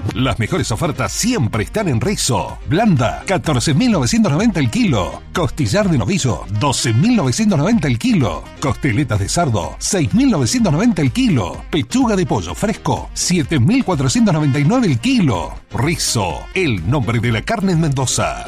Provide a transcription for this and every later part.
Las mejores ofertas siempre están en Rizo. Blanda, 14.990 el kilo. Costillar de novillo, 12.990 el kilo. Costeletas de cerdo, 6.990 el kilo. Pechuga de pollo fresco, 7.499 el kilo. Rizo, el nombre de la carne en Mendoza.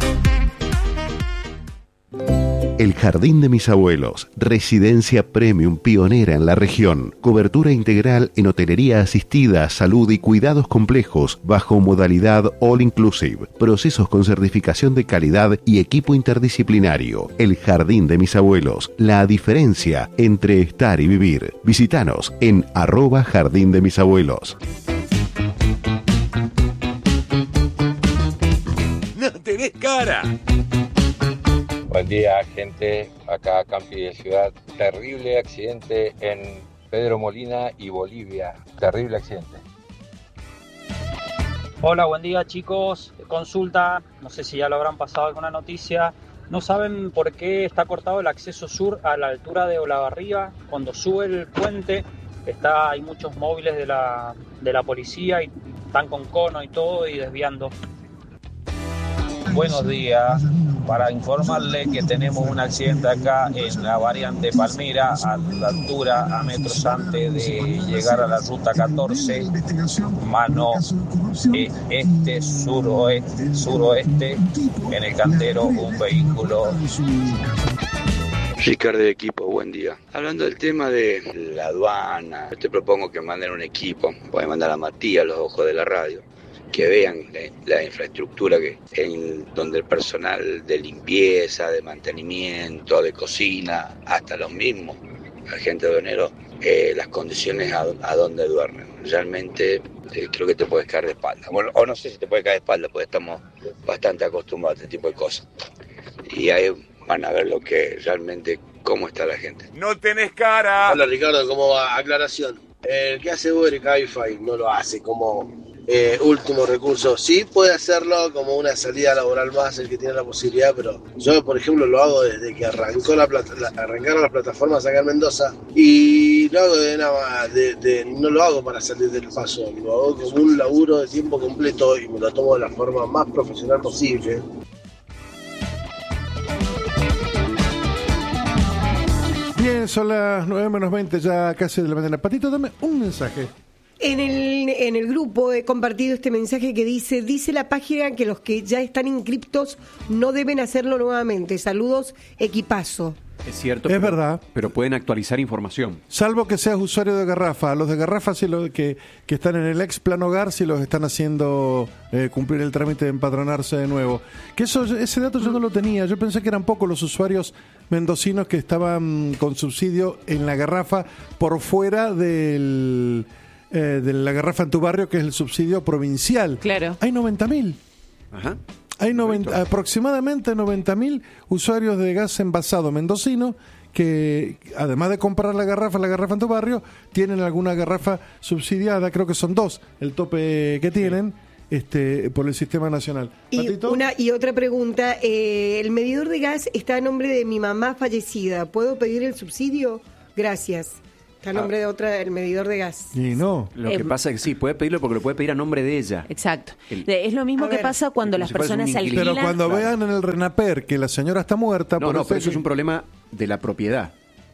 El Jardín de mis abuelos, residencia premium pionera en la región, cobertura integral en hotelería asistida, salud y cuidados complejos bajo modalidad all inclusive, procesos con certificación de calidad y equipo interdisciplinario. El Jardín de mis abuelos, la diferencia entre estar y vivir. Visítanos en @Jardín de mis abuelos. ¡No tenés cara! Buen día, gente. Acá, Campi de Ciudad. Terrible accidente en Pedro Molina y Bolivia. Terrible accidente. Hola, buen día, chicos. Consulta, no sé si ya lo habrán pasado alguna noticia. ¿No saben por qué está cortado el acceso sur a la altura de Olavarría? Cuando sube el puente, hay muchos móviles de la policía y están con cono y todo y desviando. Buenos días, para informarle que tenemos un accidente acá en la variante Palmira, a la altura, a metros antes de llegar a la ruta 14, mano suroeste, en el cantero un vehículo. Ricardo de Equipo, buen día. Hablando del tema de la aduana, yo te propongo que manden un equipo, pueden mandar a Matías, los ojos de la radio, que vean la infraestructura donde el personal de limpieza, de mantenimiento, de cocina, hasta los mismos agentes aduaneros, las condiciones a donde duermen. Realmente creo que te puedes caer de espalda. Bueno, o no sé si te puedes caer de espalda, porque estamos bastante acostumbrados a este tipo de cosas. Y ahí van a ver cómo está la gente. ¡No tenés cara! Hola Ricardo, ¿cómo va? Aclaración. El que hace Uber y Cabify no lo hace como último recurso. Sí puede hacerlo como una salida laboral más, el que tiene la posibilidad, pero yo, por ejemplo, lo hago desde que arrancaron las plataformas acá en Mendoza, y lo hago de nada más, no lo hago para salir del paso, lo hago como un laburo de tiempo completo y me lo tomo de la forma más profesional posible. Bien, son las 9:20, ya casi de la mañana. Patito, dame un mensaje. En el grupo he compartido este mensaje que dice la página que los que ya están inscriptos no deben hacerlo nuevamente. Saludos, equipazo. Es cierto, es verdad. Pero pueden actualizar información. Salvo que seas usuario de Garrafa. Los de Garrafa, si los que están en el ex Plan Hogar, si los están haciendo cumplir el trámite de empadronarse de nuevo. Que ese dato yo no lo tenía. Yo pensé que eran pocos los usuarios mendocinos que estaban con subsidio en la Garrafa por fuera de la Garrafa en tu barrio, que es el subsidio provincial. Claro. Hay 90.000. Ajá. Hay aproximadamente 90.000 usuarios de gas envasado mendocino que, además de comprar la garrafa en tu barrio, tienen alguna garrafa subsidiada. Creo que son 2 el tope que tienen por el sistema nacional. Y otra pregunta, el medidor de gas está a nombre de mi mamá fallecida. ¿Puedo pedir el subsidio? Gracias. Está a nombre de otra, el medidor de gas. Y no. Lo que pasa es que sí, puede pedirlo porque lo puede pedir a nombre de ella. Exacto. Es lo mismo que pasa cuando las personas alquilan. Pero cuando vean en el RENAPER que la señora está muerta... pero eso es un problema de la propiedad.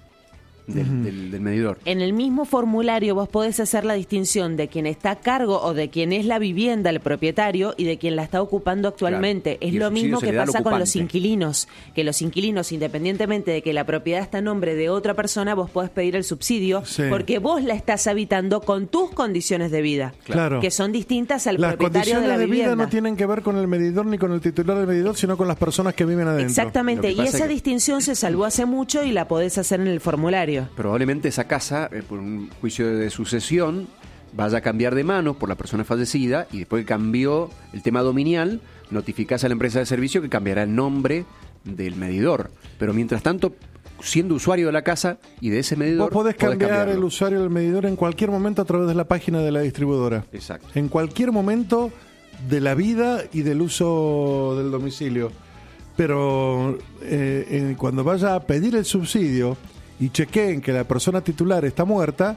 Del medidor. En el mismo formulario vos podés hacer la distinción de quien está a cargo o de quien es la vivienda, el propietario, y de quien la está ocupando actualmente. Claro. Es lo mismo que pasa con los inquilinos, que los inquilinos, independientemente de que la propiedad está a nombre de otra persona, vos podés pedir el subsidio porque vos la estás habitando con tus condiciones de vida, claro, que son distintas al las propietario de la vivienda. Las condiciones de vida no tienen que ver con el medidor ni con el titular del medidor, sino con las personas que viven adentro. Exactamente, y esa distinción se salvó hace mucho y la podés hacer en el formulario. Probablemente esa casa, por un juicio de sucesión, vaya a cambiar de manos por la persona fallecida, y después que cambió el tema dominial, notificás a la empresa de servicio que cambiará el nombre del medidor. Pero mientras tanto, siendo usuario de la casa y de ese medidor, vos podés cambiar el usuario del medidor en cualquier momento a través de la página de la distribuidora. Exacto. En cualquier momento de la vida y del uso del domicilio. Pero cuando vaya a pedir el subsidio y chequeen que la persona titular está muerta,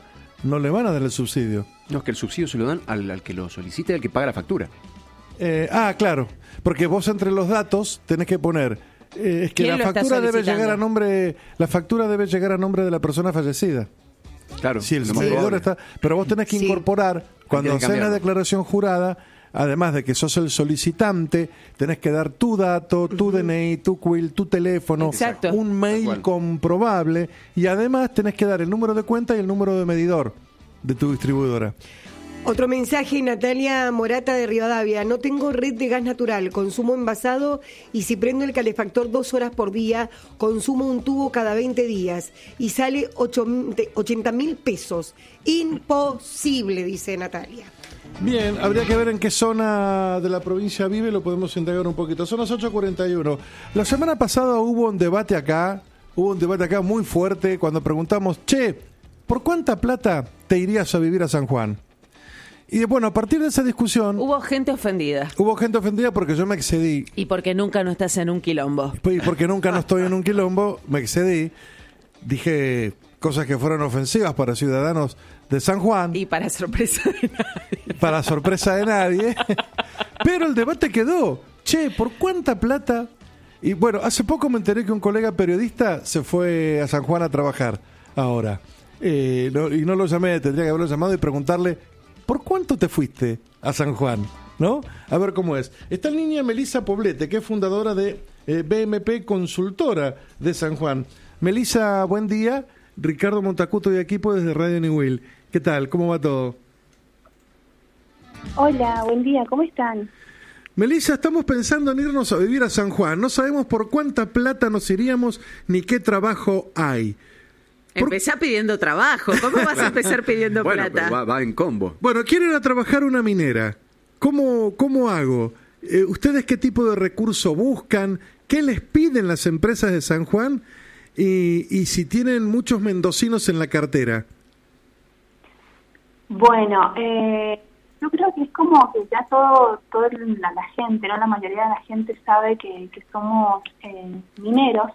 no le van a dar el subsidio. No, es que el subsidio se lo dan al que lo solicite, al que paga la factura. Claro, porque vos entre los datos tenés que poner es que la factura debe llegar a nombre de la persona fallecida. Claro, si el medidor está, pero vos tenés que incorporar cuando haces la declaración jurada, además de que sos el solicitante, tenés que dar tu dato, tu DNI, tu CUIL, tu teléfono, un mail comprobable, y además tenés que dar el número de cuenta y el número de medidor de tu distribuidora. Otro mensaje, Natalia Morata de Rivadavia. No tengo red de gas natural, consumo envasado y si prendo el calefactor 2 horas por día, consumo un tubo cada 20 días y sale 80.000 pesos. Imposible, dice Natalia. Bien, habría que ver en qué zona de la provincia vive, lo podemos indagar un poquito. Son las 8:41. La semana pasada hubo un debate acá muy fuerte cuando preguntamos, ¿por cuánta plata te irías a vivir a San Juan? Y bueno, a partir de esa discusión... Hubo gente ofendida porque yo me excedí. Y porque nunca no estás en un quilombo. Y porque nunca no estoy en un quilombo, me excedí. Dije cosas que fueron ofensivas para ciudadanos de San Juan. Y para sorpresa de nadie. Para sorpresa de nadie. Pero el debate quedó. ¿Por cuánta plata? Y bueno, hace poco me enteré que un colega periodista se fue a San Juan a trabajar ahora. Y no lo llamé, tendría que haberlo llamado y preguntarle... ¿Por cuánto te fuiste a San Juan? ¿No? A ver cómo es. Está en línea Melisa Poblete, que es fundadora de BMP Consultora de San Juan. Melisa, buen día. Ricardo Montacuto y equipo desde Radio New Will. ¿Qué tal? ¿Cómo va todo? Hola, buen día. ¿Cómo están? Melisa, estamos pensando en irnos a vivir a San Juan. No sabemos por cuánta plata nos iríamos ni qué trabajo hay. Empezá pidiendo trabajo. ¿Cómo vas a empezar pidiendo plata? Pero va en combo. Bueno, quiero ir a trabajar una minera. ¿Cómo hago? ¿Ustedes qué tipo de recurso buscan? ¿Qué les piden las empresas de San Juan? Y si tienen muchos mendocinos en la cartera. Bueno, yo creo que es como que ya toda la gente, ¿no? La mayoría de la gente sabe que somos mineros.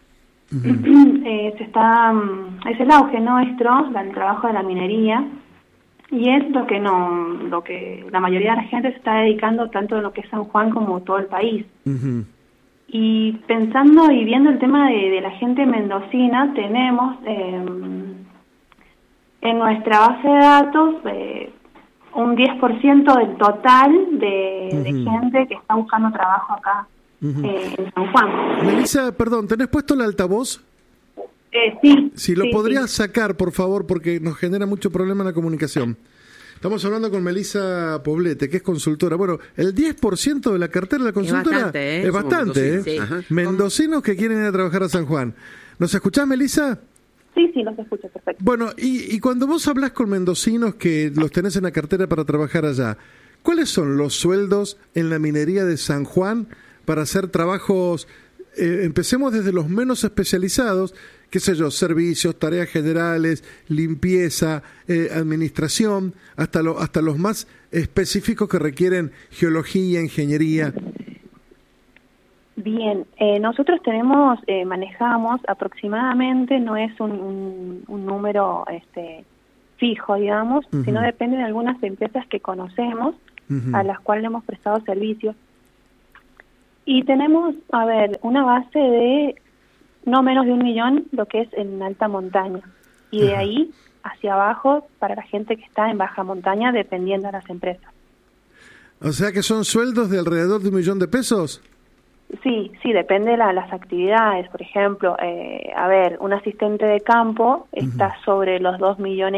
Es el auge nuestro, el trabajo de la minería, y es lo que la mayoría de la gente se está dedicando tanto en lo que es San Juan como todo el país. Y pensando y viendo el tema de la gente mendocina, tenemos en nuestra base de datos un 10% del total de gente que está buscando trabajo acá. En San Juan. Melisa, perdón, ¿tenés puesto el altavoz? Sí. Si lo podrías sacar, por favor, porque nos genera mucho problema en la comunicación. Estamos hablando con Melisa Poblete, que es consultora. Bueno, el 10% de la cartera de la consultora es bastante, Sí. Mendocinos que quieren ir a trabajar a San Juan. ¿Nos escuchás, Melisa? Sí, los escucho, perfecto. Bueno, y cuando vos hablas con mendocinos que los tenés en la cartera para trabajar allá, ¿cuáles son los sueldos en la minería de San Juan para hacer trabajos, empecemos desde los menos especializados, qué sé yo, servicios, tareas generales, limpieza, administración, hasta los más específicos que requieren geología, ingeniería? Bien, nosotros manejamos aproximadamente, no es un número fijo, digamos, sino depende de algunas empresas que conocemos, a las cuales hemos prestado servicios. Y tenemos, una base de no menos de 1 millón, lo que es en alta montaña. Y de ahí hacia abajo para la gente que está en baja montaña, dependiendo de las empresas. O sea que son sueldos de alrededor de 1 millón de pesos. Sí, depende de las actividades. Por ejemplo, un asistente de campo está sobre los 2,5 millones,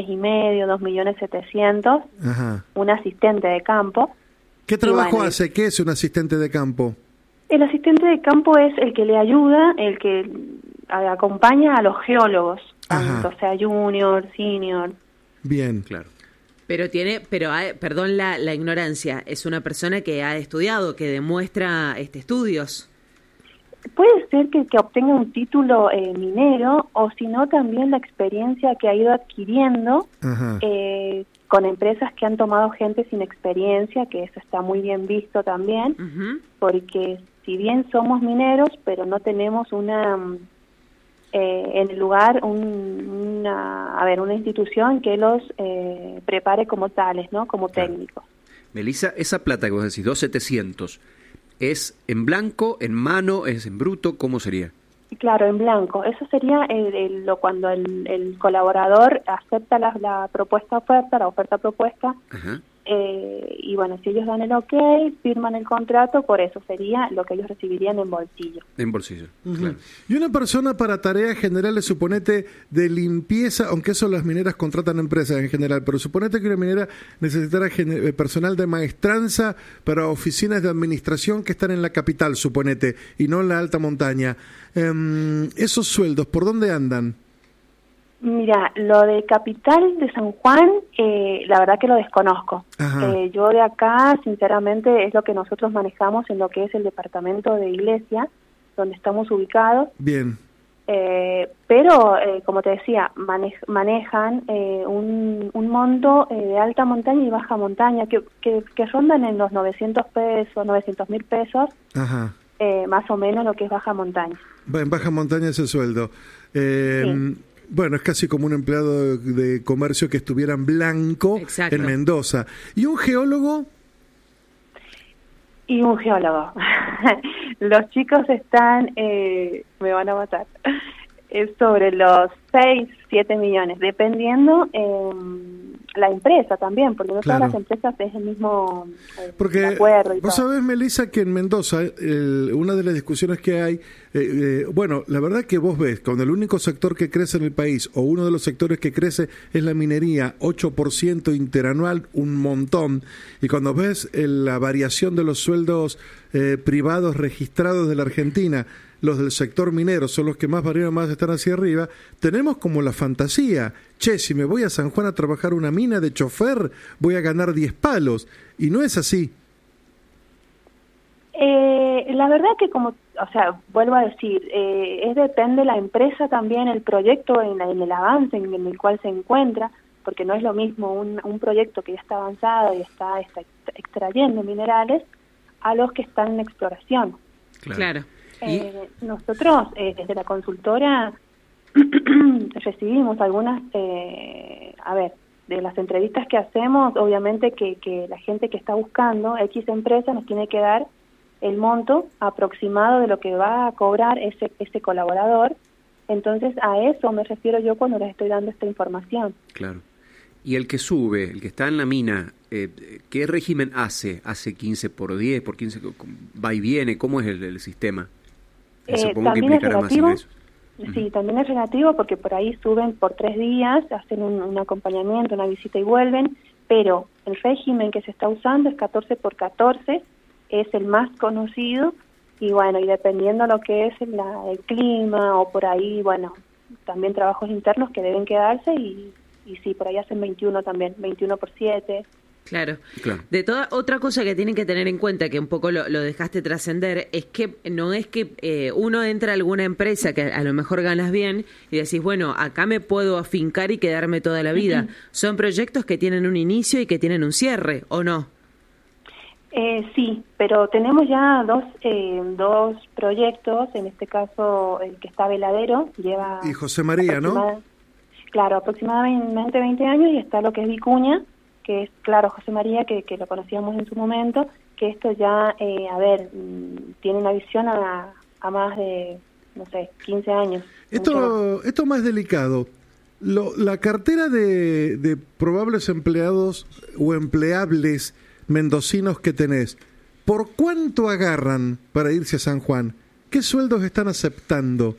2,700,000, un asistente de campo. ¿Qué trabajo hace? ¿Qué es un asistente de campo? El asistente de campo es el que le ayuda, el que acompaña a los geólogos, tanto sea junior, senior. Bien, claro. Perdón la ignorancia, es una persona que ha estudiado, que demuestra estudios. Puede ser que obtenga un título minero, o si no también la experiencia que ha ido adquiriendo con empresas que han tomado gente sin experiencia, que eso está muy bien visto también, porque si bien somos mineros, pero no tenemos una en el lugar una institución que los prepare como tales, ¿no? Como técnicos. Melissa, esa plata que vos decís, 2.700, ¿es en blanco, en mano, es en bruto? ¿Cómo sería? Claro, en blanco. Eso sería cuando el colaborador acepta la propuesta oferta, la oferta propuesta. Ajá. Y bueno, si ellos dan el ok, firman el contrato, por eso sería lo que ellos recibirían en bolsillo. En bolsillo, claro. Y una persona para tareas generales, suponete, de limpieza, aunque eso las mineras contratan empresas en general, pero suponete que una minera necesitara personal de maestranza para oficinas de administración que están en la capital, suponete, y no en la alta montaña. Esos sueldos, ¿por dónde andan? Mira, lo de Capital de San Juan, la verdad que lo desconozco. Yo de acá, sinceramente, es lo que nosotros manejamos en lo que es el departamento de Iglesia, donde estamos ubicados. Bien. Pero, como te decía, manejan un monto de alta montaña y baja montaña, que rondan en los 900.000 pesos, Ajá. Más o menos lo que es baja montaña. En baja montaña ese sueldo. Sí. Bueno, es casi como un empleado de comercio que estuviera en blanco. Exacto. En Mendoza. ¿Y un geólogo? Y un geólogo. Los chicos están, me van a matar, sobre los 6, 7 millones, dependiendo la empresa también, porque no todas las empresas es el mismo acuerdo. Vos sabés, Melissa, que en Mendoza una de las discusiones que hay, bueno, la verdad que vos ves, cuando el único sector que crece en el país, o uno de los sectores que crece es la minería, 8% interanual, un montón, y cuando ves la variación de los sueldos privados registrados de la Argentina, los del sector minero son los que más varían, más están hacia arriba, tenemos como la fantasía, si me voy a San Juan a trabajar una mina de chofer, voy a ganar 10 palos, y no es así. La verdad que vuelvo a decir, depende de la empresa también, el proyecto, en el avance en el cual se encuentra, porque no es lo mismo un proyecto que ya está avanzado y está extrayendo minerales, a los que están en exploración. Claro. Nosotros, desde la consultora, recibimos algunas, de las entrevistas que hacemos, obviamente que la gente que está buscando X empresa nos tiene que dar el monto aproximado de lo que va a cobrar ese colaborador. Entonces, a eso me refiero yo cuando les estoy dando esta información. Claro. Y el que sube, el que está en la mina, ¿qué régimen hace? ¿Hace 15 por 10, por 15? ¿Va y viene? ¿Cómo es el sistema? Supongo que implicará más ingresos. Sí, también es relativo porque por ahí suben por 3 días, hacen un acompañamiento, una visita y vuelven, pero el régimen que se está usando es 14 por 14, es el más conocido, y bueno, y dependiendo lo que es el clima o por ahí, bueno, también trabajos internos que deben quedarse y sí, por ahí hacen 21 también, 21 por 7. Claro. De toda otra cosa que tienen que tener en cuenta, que un poco lo dejaste trascender, es que no es que uno entra a alguna empresa que a lo mejor ganas bien y decís, bueno, acá me puedo afincar y quedarme toda la vida. Uh-huh. Son proyectos que tienen un inicio y que tienen un cierre, ¿o no? Sí, pero tenemos ya dos proyectos, en este caso el que está Veladero, lleva... Y José María, ¿no? Claro, aproximadamente 20 años, y está lo que es Vicuña, que es, claro, José María, que lo conocíamos en su momento, que esto ya, tiene una visión a más de, 15 años. Esto más delicado. La cartera de probables empleados o empleables mendocinos que tenés, ¿por cuánto agarran para irse a San Juan? ¿Qué sueldos están aceptando?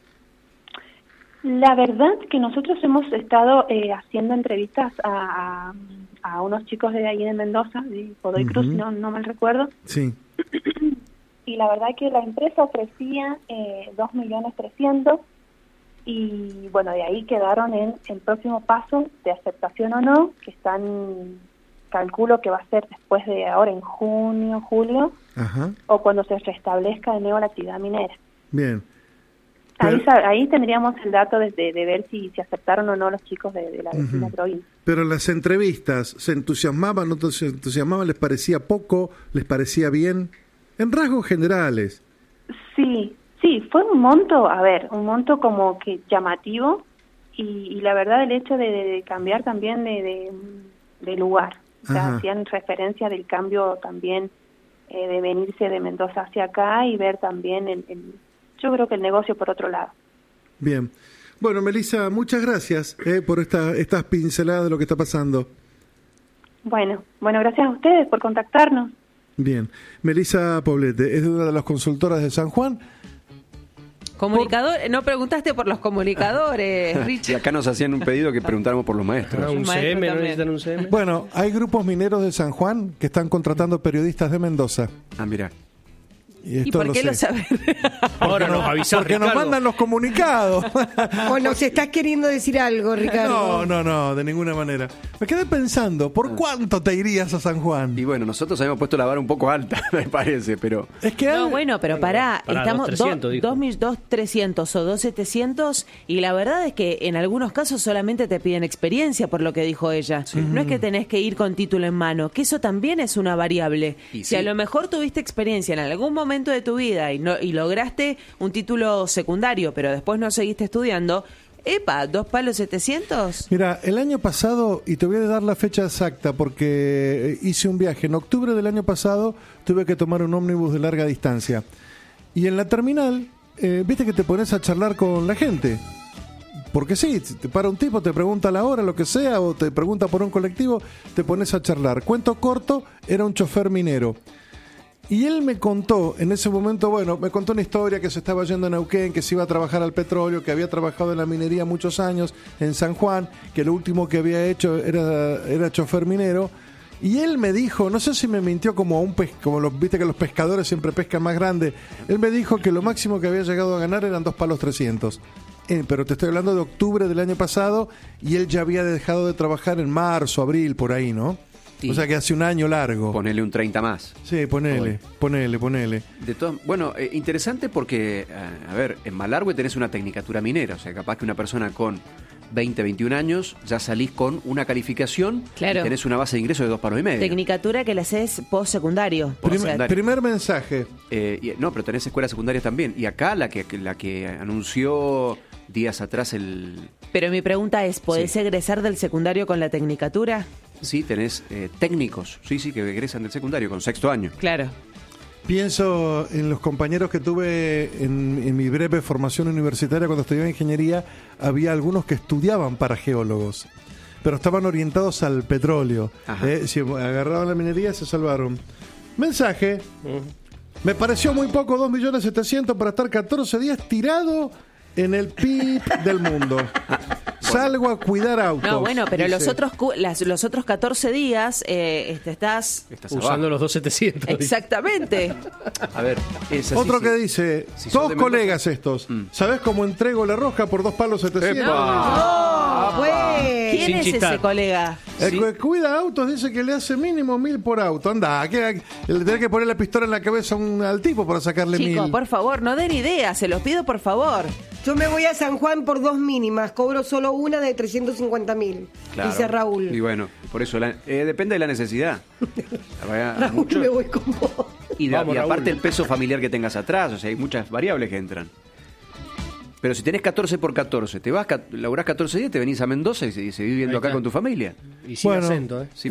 La verdad que nosotros hemos estado haciendo entrevistas a unos chicos de ahí de Mendoza, de Godoy Cruz, no mal recuerdo. Sí. Y la verdad que la empresa ofrecía 2.300.000, y bueno, de ahí quedaron en el próximo paso de aceptación o no, que calculo que va a ser después de ahora en junio, julio, ajá, o cuando se restablezca de nuevo la actividad minera. Bien. Ahí tendríamos el dato de ver si se aceptaron o no los chicos de la vecina provincia. Pero en las entrevistas, ¿se entusiasmaban, no se entusiasmaban? ¿Les parecía poco? ¿Les parecía bien? En rasgos generales. Sí, Sí, fue un monto como que llamativo y la verdad el hecho de cambiar también de lugar. O sea, hacían referencia del cambio también de venirse de Mendoza hacia acá y ver también yo creo que el negocio por otro lado. Bien. Bueno, Melissa, muchas gracias por estas pinceladas de lo que está pasando. Bueno, gracias a ustedes por contactarnos. Bien. Melissa Poblete es una de las consultoras de San Juan. No preguntaste por los comunicadores, Richard. Y acá nos hacían un pedido que preguntáramos por los maestros. Un CM, ¿no necesitan un CM? Bueno, hay grupos mineros de San Juan que están contratando periodistas de Mendoza. Ah, mira. ¿Y por qué lo sabes? Ahora nos avisás, porque Ricardo. nos mandan los comunicados. ¿O nos estás queriendo decir algo, Ricardo? No, de ninguna manera. Me quedé pensando, ¿por cuánto te irías a San Juan? Y bueno, nosotros habíamos puesto la vara un poco alta, me parece, pero... Es que pero pará, estamos 2.300 o 2.700 y la verdad es que en algunos casos solamente te piden experiencia, por lo que dijo ella. Sí. No es que tenés que ir con título en mano, que eso también es una variable. Si a lo mejor tuviste experiencia en algún momento de tu vida y lograste un título secundario, pero después no seguiste estudiando, $2.700. Mira, el año pasado, y te voy a dar la fecha exacta porque hice un viaje, en octubre del año pasado tuve que tomar un ómnibus de larga distancia y en la terminal, viste que te pones a charlar con la gente. Porque sí, te para un tipo, te pregunta la hora, lo que sea, o te pregunta por un colectivo, te pones a charlar. Cuento corto, era un chofer minero. Y él me contó, en ese momento, me contó una historia que se estaba yendo a Neuquén, que se iba a trabajar al petróleo, que había trabajado en la minería muchos años en San Juan, que lo último que había hecho era chofer minero. Y él me dijo, no sé si me mintió como viste que los pescadores siempre pescan más grande, él me dijo que lo máximo que había llegado a ganar eran $2.300. Pero te estoy hablando de octubre del año pasado y él ya había dejado de trabajar en marzo, abril, por ahí, ¿no? Sí. O sea que hace un año largo. Ponele un 30 más. Sí, ponele. Interesante porque, a ver, en Malargüe tenés una tecnicatura minera, o sea, capaz que una persona con 20, 21 años ya salís con una calificación y tenés una base de ingreso de $2.50. Tecnicatura que la haces post-secundario. Primer mensaje. Pero tenés escuelas secundarias también. Y acá la que anunció días atrás Pero mi pregunta es, ¿podés egresar del secundario con la tecnicatura? Sí, tenés técnicos, sí, que egresan del secundario con sexto año. Claro. Pienso en los compañeros que tuve en mi breve formación universitaria cuando estudiaba ingeniería, había algunos que estudiaban para geólogos, pero estaban orientados al petróleo. Si agarraban la minería se salvaron. Mensaje. Me pareció muy poco, 2.700.000 para estar 14 días tirado en el PIB del mundo. Salgo a cuidar autos. No, pero los otros 14 días estás usando los 2.700. Exactamente. A ver, otro que dice, dos colegas estos. ¿Sabés cómo entrego la rosca por $2.700? ¿Quién es ese colega? El que cuida autos dice que le hace mínimo 1.000 por auto. Anda, le tenés que poner la pistola en la cabeza al tipo para sacarle 1.000. Chicos, por favor, no den ideas, se los pido por favor. Yo me voy a San Juan por 2 mínimas, cobro solo una de 350.000, dice Raúl. Y bueno, por eso depende de la necesidad. Raúl, me voy con vos. Y aparte el peso familiar que tengas atrás, o sea, hay muchas variables que entran. Pero si tenés 14 por 14, laburás 14 días, te venís a Mendoza y seguís viviendo acá con tu familia. Y sin acento, es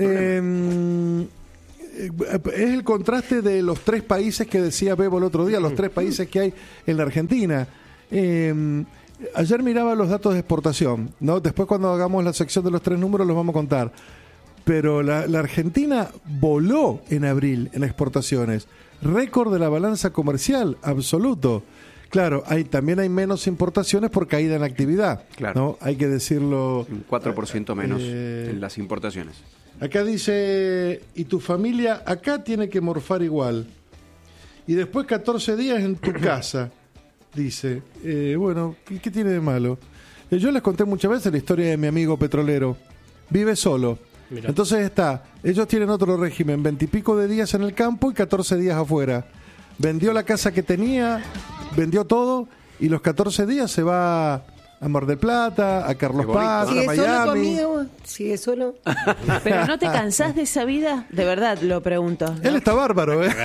el contraste de los 3 países que decía Bebo el otro día, los 3 países que hay en la Argentina. Ayer miraba los datos de exportación, ¿no? Después cuando hagamos la sección de los 3 números los vamos a contar. Pero la Argentina voló en abril en exportaciones. Récord de la balanza comercial, absoluto. Claro, también hay menos importaciones por caída en actividad. Claro. ¿No? Hay que decirlo. Un 4% menos en las importaciones. Acá dice, y tu familia acá tiene que morfar igual. Y después 14 días en tu casa. Dice, ¿qué tiene de malo? Yo les conté muchas veces la historia de mi amigo petrolero. Vive solo. Mirá. Entonces ellos tienen otro régimen, 20 y pico de días en el campo y 14 días afuera. Vendió la casa que tenía, vendió todo y los 14 días se va a Mar del Plata, a Carlos Paz, a ¿Sigue solo tu Miami. amigo? ¿Sigue solo? Pero ¿no te cansás de esa vida? De verdad, lo pregunto. Él está bárbaro, ¿eh?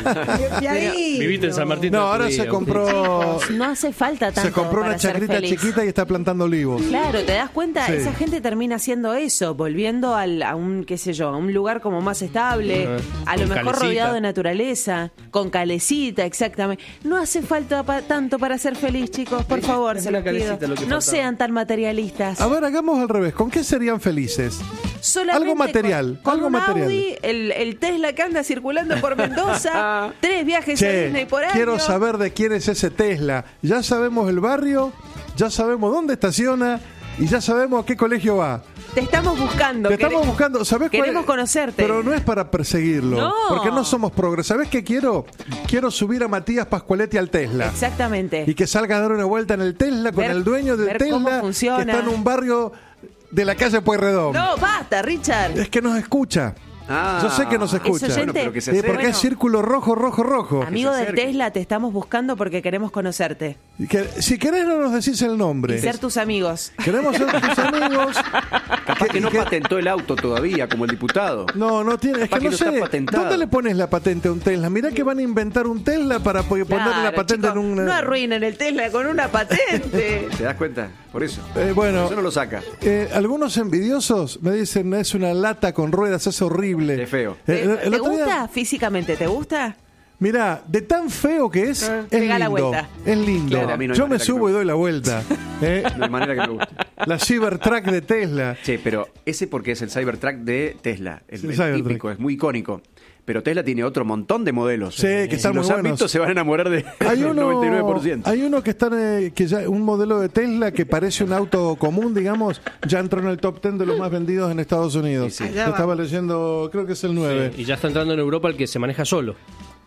Y ahí, Viviste en San Martín. No, toda tu ahora vida, se compró... Chicos, no hace falta tanto Se compró para una ser chacrita feliz. chiquita y está plantando olivos. Claro, ¿te das cuenta? Sí. Esa gente termina haciendo eso, volviendo a un, qué sé yo, a un lugar como más estable, a lo Con mejor calecita. rodeado de naturaleza, con calecita, exactamente. No hace falta tanto para ser feliz, chicos, por favor, se una los pido. calecita lo que No faltaba. sean tan materialistas. A ver, hagamos al revés. ¿Con qué serían felices? Solamente algo material, Con algo un material. Audi, el Tesla que anda circulando por Mendoza, 3 viajes a Che, Disney por año. quiero saber de quién es ese Tesla. Ya sabemos el barrio, ya sabemos dónde estaciona y ya sabemos a qué colegio va. Te estamos buscando. Te estamos buscando, ¿sabés cuál Queremos es? conocerte. Pero no es para perseguirlo, No. porque no somos progres. ¿Sabés qué quiero? Quiero subir a Matías Pascualetti al Tesla. Exactamente. Y que salga a dar una vuelta en el Tesla con Ver- el dueño del ver cómo Tesla, que funciona. está en un barrio de la calle Pueyrredón. No, basta, Richard. Es que nos escucha. Yo sé que nos escucha. ¿Es oyente? Bueno, pero que se Sí, acerque. porque es círculo rojo, rojo, rojo. Amigo se del acerque. Tesla, te estamos buscando porque queremos conocerte Y que, si querés no nos decís el nombre. y ser tus amigos. Queremos ser tus amigos. Capaz que no patentó el auto todavía, como el diputado. No tiene. Es Capaz que no que no está sé. patentado. ¿Dónde le pones la patente a un Tesla? Mirá que van a inventar un Tesla para ponerle la Claro, patente chicos, en un. No arruinen el Tesla con una patente. ¿Te das cuenta? Por eso. Bueno, Eso no lo saca. algunos envidiosos me dicen es una lata con ruedas, es horrible. Es feo. ¿Te, El te otro día- gusta físicamente? ¿Te gusta? Mirá, de tan feo que es pega la lindo. vuelta. Es lindo. Claro, a mí no hay Yo me manera que subo me y doy la vuelta. No hay manera que me guste. La Cybertruck de Tesla. Che, pero ese porque es el Cybertruck de Tesla. El Cybertruck. típico, es muy icónico. Pero Tesla tiene otro montón de modelos. Sí, que están si muy los han buenos. visto, se van a enamorar de Hay del uno, 99%. hay uno que está que ya un modelo de Tesla que parece un auto común, digamos, ya entró en el top 10 de los más vendidos en Estados Unidos. Sí, sí. Yo estaba leyendo, creo que es el 9. Y ya está entrando en Europa el que se maneja solo.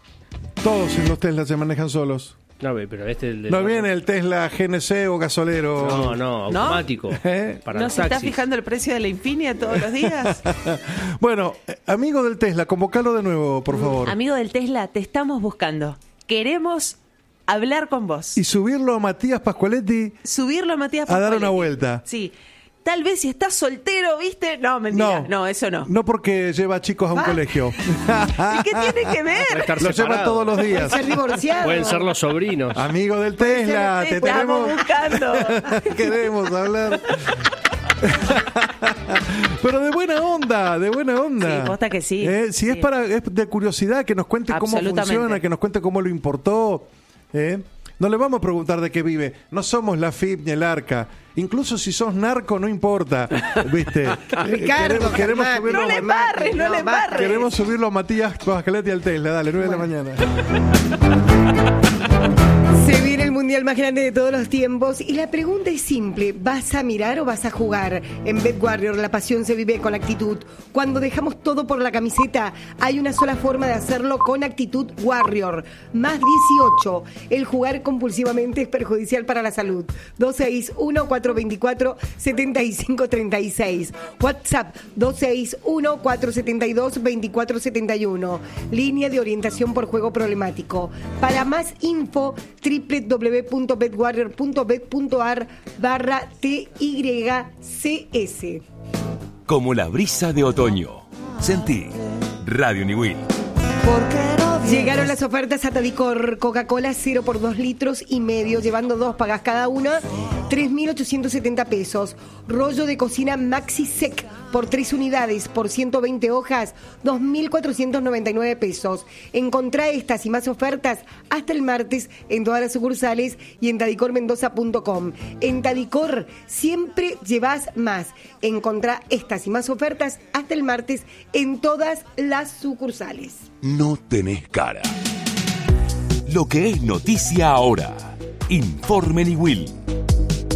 Todos los Tesla se manejan solos. No, pero este es el de... No viene el Tesla GNC o gasolero. No, automático. ¿Eh? Para ¿No los se está taxis. fijando el precio de la Infinia todos los días? Bueno, amigo del Tesla, convocalo de nuevo, por favor. Amigo del Tesla, te estamos buscando. Queremos hablar con vos. Y subirlo a Matías Pascualetti Subirlo a Matías a dar Pascualetti. una vuelta. Sí. Tal vez si estás soltero, ¿viste? No, mentira. No, eso no. No porque lleva chicos a un colegio. ¿Y qué tiene que ver? Estar Lo lleva separado. todos los días. Ser divorciado. Pueden ser los sobrinos. Amigo del Tesla, te estamos tenemos. buscando. Queremos hablar. Pero de buena onda, de buena onda. Sí, posta que sí. Si Sí. es de curiosidad, que nos cuente cómo Absolutamente. funciona, que nos cuente cómo lo importó. No le vamos a preguntar de qué vive. No somos la FIP ni el ARCA. Incluso si sos narco, no importa. ¿Viste? Ricardo, queremos Germán, subirlo No a le embarres, no le embarres. Queremos subirlo a Matías Pascaletti al Tesla. Dale, 9 de la mañana. Se viene el mundial más grande de todos los tiempos y la pregunta es simple: ¿vas a mirar o vas a jugar? En BetWarrior la pasión se vive con actitud. Cuando dejamos todo por la camiseta, hay una sola forma de hacerlo: con actitud Warrior. Más 18. El jugar compulsivamente es perjudicial para la salud. 261-424-7536. WhatsApp 261-472-2471. Línea de orientación por juego problemático. Para más info, www.betwarrior.bet.ar/TYCS. Como la brisa de otoño. Sentí Radio Niwil. Llegaron las ofertas a Tadicor. Coca-Cola 0 por 2 litros y medio, llevando 2 pagas cada una, 3.870 pesos. Rollo de cocina Maxi Sec por 3 unidades, por 120 hojas, 2.499 pesos. Encontrá estas y más ofertas hasta el martes en todas las sucursales y en tadicormendoza.com. En Tadicor siempre llevas más. Encontrá estas y más ofertas hasta el martes en todas las sucursales. No tenés cara. Lo que es noticia ahora. Informe Niwil.